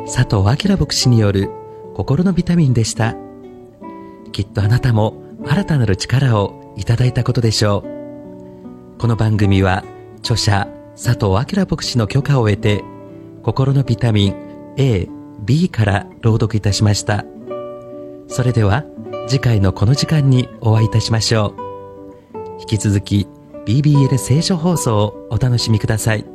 佐藤明牧師による心のビタミンでした。きっとあなたも新たなる力をいただいたことでしょう。この番組は著者佐藤明牧師の許可を得て、心のビタミン A、B から朗読いたしました。それでは次回のこの時間にお会いいたしましょう。引き続き BBL 聖書放送をお楽しみください。